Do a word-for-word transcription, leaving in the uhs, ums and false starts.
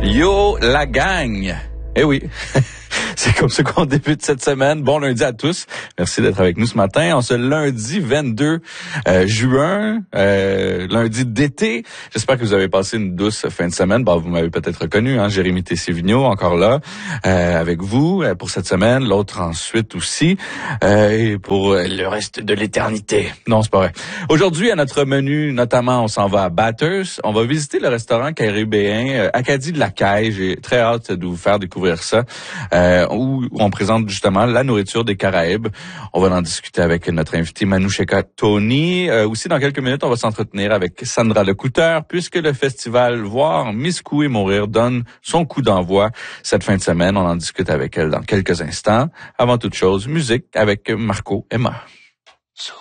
Yo, la gang! Eh oui, c'est comme ça qu'on débute cette semaine. Bon lundi à tous. Merci d'être avec nous ce matin. En ce lundi vingt-deux euh, juin, euh, lundi d'été. J'espère que vous avez passé une douce fin de semaine. Bon, vous m'avez peut-être reconnu, hein, Jérémy Tessé-Vigneault, encore là, euh, avec vous euh, pour cette semaine. L'autre ensuite aussi, euh, et pour le reste de l'éternité. Non, c'est pas vrai. Aujourd'hui, à notre menu, notamment, on s'en va à Bathurst. On va visiter le restaurant caribéen euh, Acadie de la Caille. J'ai très hâte de vous faire découvrir ça, euh, où on présente justement la nourriture des Caraïbes. On va en discuter avec notre invité Manoucheka Tony. Euh, aussi, dans quelques minutes, on va s'entretenir avec Sandra Lecouteur, puisque le festival Voir, Miscou et Mourir donne son coup d'envoi cette fin de semaine. On en discute avec elle dans quelques instants. Avant toute chose, musique avec Marco Emma.